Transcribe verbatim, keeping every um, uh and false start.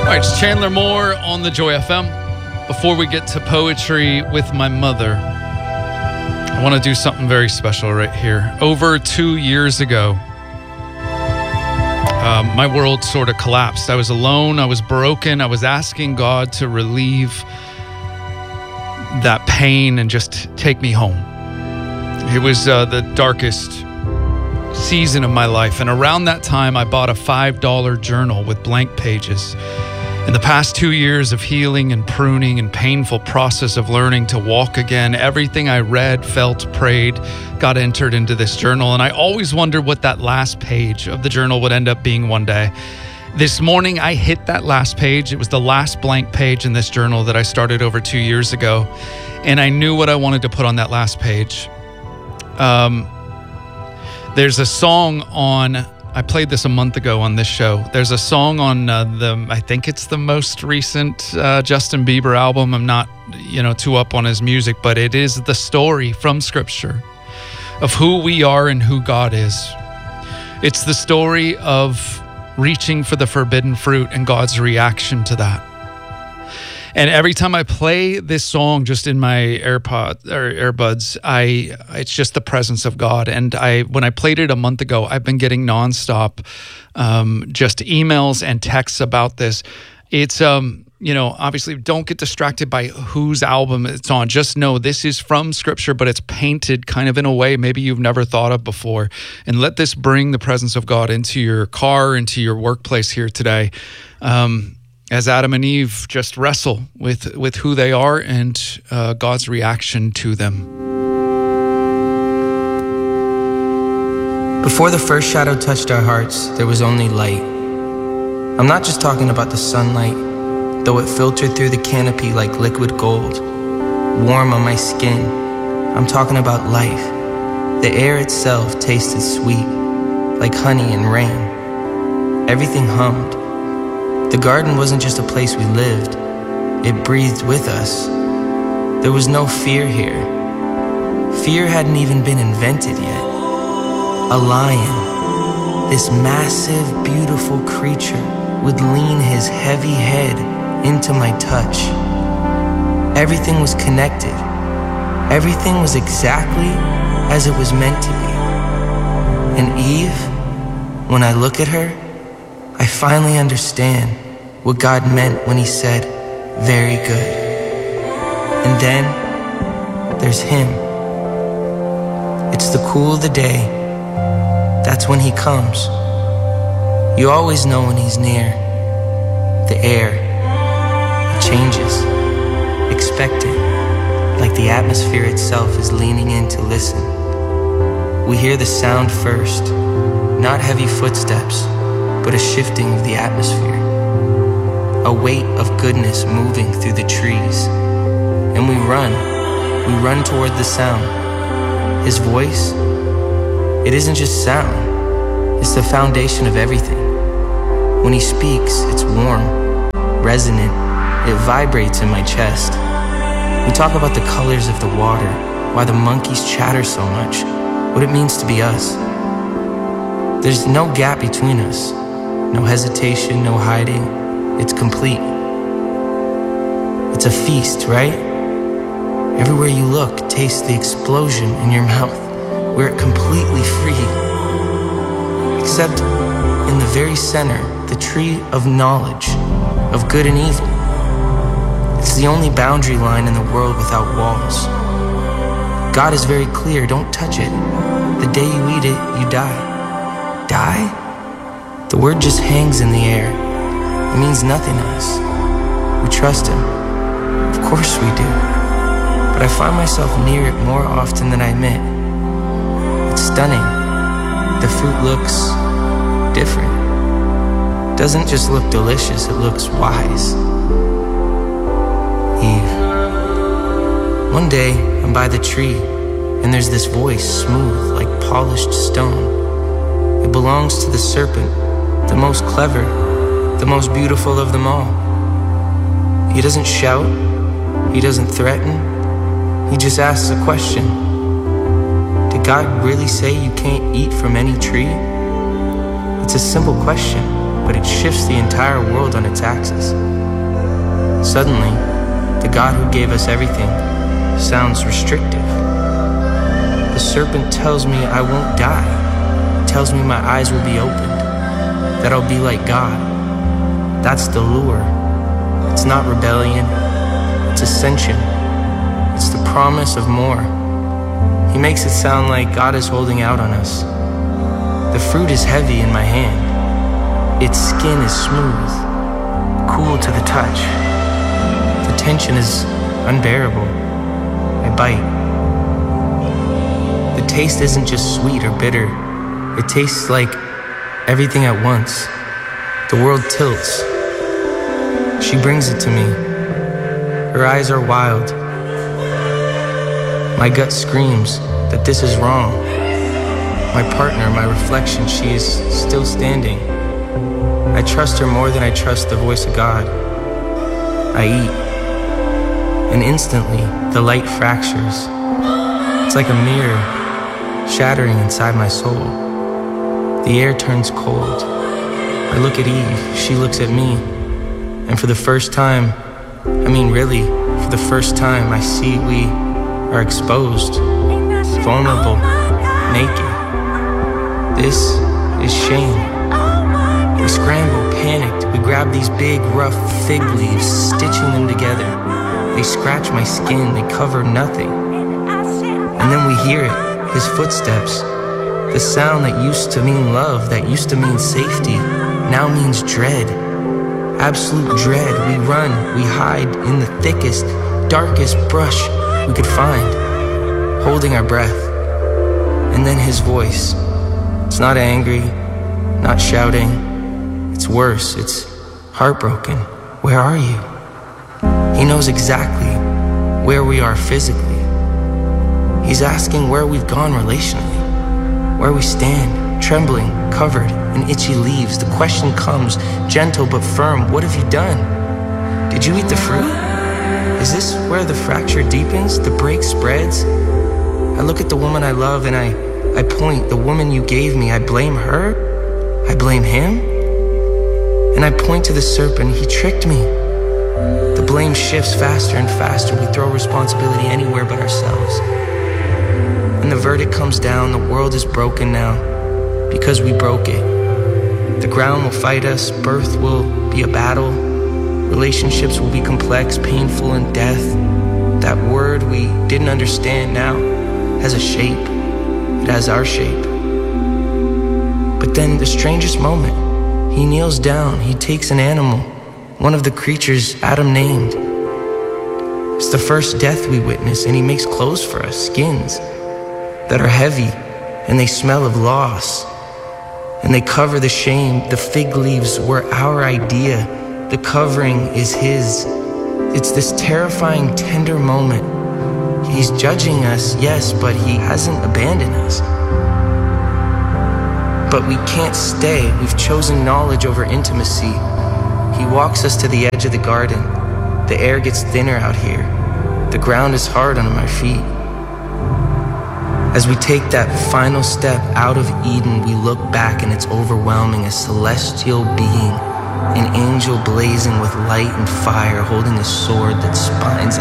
All right, it's Chandler Moore on the Joy F M. Before we get to poetry with my mother, I want to do something very special right here. Over two years ago, um, my world sort of collapsed. I was alone. I was broken. I was asking God to relieve that pain and just take me home. It was uh, the darkest season of my life. And around that time, I bought a five dollar journal with blank pages. In the past two years of healing and pruning and painful process of learning to walk again, everything I read, felt, prayed, got entered into this journal. And I always wondered what that last page of the journal would end up being one day. This morning, I hit that last page. It was the last blank page in this journal that I started over two years ago. And I knew what I wanted to put on that last page. Um, there's a song on... I played this a month ago on this show. There's a song on uh, the, I think it's the most recent uh, Justin Bieber album. I'm not, you know, too up on his music, but it is the story from Scripture of who we are and who God is. It's the story of reaching for the forbidden fruit and God's reaction to that. And every time I play this song just in my AirPod or earbuds, I it's just the presence of God. And I when I played it a month ago, I've been getting nonstop um, just emails and texts about this. It's um you know, obviously don't get distracted by whose album it's on. Just know this is from Scripture, but it's painted kind of in a way maybe you've never thought of before. And let this bring the presence of God into your car, into your workplace here today. Um, as Adam and Eve just wrestle with, with who they are and uh, God's reaction to them. Before the first shadow touched our hearts, there was only light. I'm not just talking about the sunlight, though it filtered through the canopy like liquid gold, warm on my skin. I'm talking about life. The air itself tasted sweet, like honey and rain. Everything hummed. The garden wasn't just a place we lived, it breathed with us. There was no fear here. Fear hadn't even been invented yet. A lion, this massive, beautiful creature, would lean his heavy head into my touch. Everything was connected. Everything was exactly as it was meant to be. And Eve, when I look at her, I finally understand what God meant when he said, very good. And then there's him. It's the cool of the day. That's when he comes. You always know when he's near. The air, it changes. Expect it, like the atmosphere itself is leaning in to listen. We hear the sound first, not heavy footsteps, but a shifting of the atmosphere, a weight of goodness moving through the trees. And we run, we run toward the sound. His voice, it isn't just sound, it's the foundation of everything. When he speaks, it's warm, resonant, it vibrates in my chest. We talk about the colors of the water, why the monkeys chatter so much, what it means to be us. There's no gap between us. No hesitation, no hiding. It's complete. It's a feast, right? Everywhere you look, taste the explosion in your mouth. We're completely free. Except in the very center, the tree of knowledge, of good and evil. It's the only boundary line in the world without walls. God is very clear, don't touch it. The day you eat it, you die. Die? The word just hangs in the air. It means nothing to us. We trust him. Of course we do. But I find myself near it more often than I admit. It's stunning. The fruit looks different. It doesn't just look delicious, it looks wise. Eve. One day, I'm by the tree, and there's this voice, smooth like polished stone. It belongs to the serpent, the most clever, the most beautiful of them all. He doesn't shout, he doesn't threaten, he just asks a question. Did God really say you can't eat from any tree? It's a simple question, but it shifts the entire world on its axis. Suddenly, the God who gave us everything sounds restrictive. The serpent tells me I won't die, tells me my eyes will be opened, that I'll be like God. That's the lure. It's not rebellion, it's ascension. It's the promise of more. He makes it sound like God is holding out on us. The fruit is heavy in my hand. Its skin is smooth, cool to the touch. The tension is unbearable. I bite. The taste isn't just sweet or bitter. It tastes like everything at once. The world tilts. She brings it to me. Her eyes are wild. My gut screams that this is wrong. My partner, my reflection, she is still standing. I trust her more than I trust the voice of God. I eat. And instantly, the light fractures. It's like a mirror shattering inside my soul. The air turns cold. I look at Eve, she looks at me. And for the first time, I mean really, for the first time, I see we are exposed, vulnerable, naked. This is shame. We scramble, panicked. We grab these big, rough fig leaves, stitching them together. They scratch my skin, they cover nothing. And then we hear it, his footsteps. The sound that used to mean love, that used to mean safety, now means dread. Absolute dread. We run, we hide in the thickest, darkest brush we could find, holding our breath. And then his voice. It's not angry, not shouting. It's worse, it's heartbroken. Where are you? He knows exactly where we are physically. He's asking where we've gone relationally, where we stand, trembling, covered in itchy leaves. The question comes, gentle but firm, what have you done? Did you eat the fruit? Is this where the fracture deepens, the break spreads? I look at the woman I love and I, I point, the woman you gave me, I blame her? I blame him? And I point to the serpent, he tricked me. The blame shifts faster and faster. We throw responsibility anywhere but ourselves. And the verdict comes down, the world is broken now because we broke it. The ground will fight us, birth will be a battle, relationships will be complex, painful, and death. That word we didn't understand now has a shape. It has our shape. But then the strangest moment, he kneels down, he takes an animal, one of the creatures Adam named. It's the first death we witness, and he makes clothes for us, skins that are heavy, and they smell of loss. And they cover the shame. The fig leaves were our idea. The covering is his. It's this terrifying, tender moment. He's judging us, yes, but he hasn't abandoned us. But we can't stay. We've chosen knowledge over intimacy. He walks us to the edge of the garden. The air gets thinner out here. The ground is hard under my feet. As we take that final step out of Eden, we look back and it's overwhelming. A celestial being, an angel blazing with light and fire, holding a sword that spines